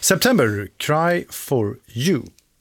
September, Cry for You.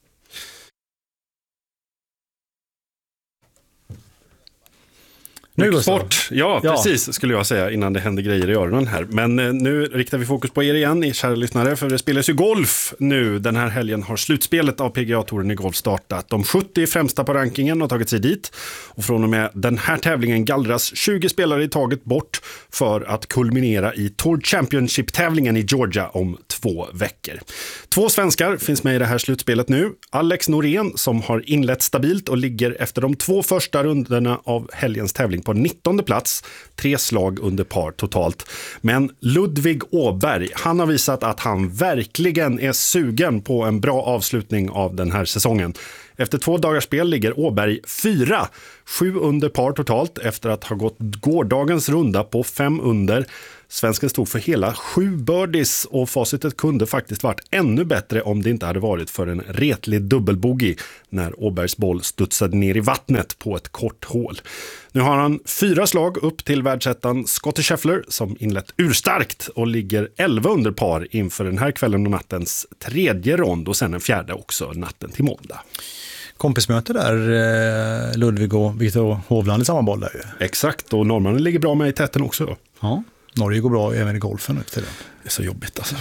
Nu sport, ja precis skulle jag säga innan det händer grejer i öronen här. Men nu riktar vi fokus på er igen, kära lyssnare, för det spelas ju golf nu. Den här helgen har slutspelet av PGA-touren i golf startat. De 70 främsta på rankingen har tagit sig dit. Och från och med den här tävlingen gallras 20 spelare i taget bort för att kulminera i Tour Championship-tävlingen i Georgia om 2 veckor. 2 svenskar finns med i det här slutspelet nu. Alex Norén som har inlett stabilt och ligger efter de 2 första rundorna av helgens tävling på 19:e plats, 3 slag under par totalt. Men Ludvig Åberg, han har visat att han verkligen är sugen på en bra avslutning av den här säsongen. Efter 2 dagars spel ligger Åberg 4, 7 under par totalt efter att ha gått gårdagens runda på 5 under. Svensken stod för hela 7 birdies och facitet kunde faktiskt varit ännu bättre om det inte hade varit för en retlig dubbelbogey när Åbergs boll studsade ner i vattnet på ett kort hål. Nu har han 4 slag upp till världsettan Scottie Scheffler som inlett urstarkt och ligger 11 under par inför den här kvällen och nattens 3:e rond och sen en 4:e också natten till måndag. Kompismöte där, Ludvig och Victor Hovland i samma boll där ju. Exakt, och norrmannen ligger bra med i täten också. Ja, Norge går bra även i golfen ut till det. Det är så jobbigt alltså.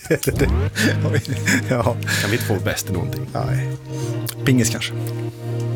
Ja. Kan vi inte få bäst i någonting? Nej. Pingis kanske.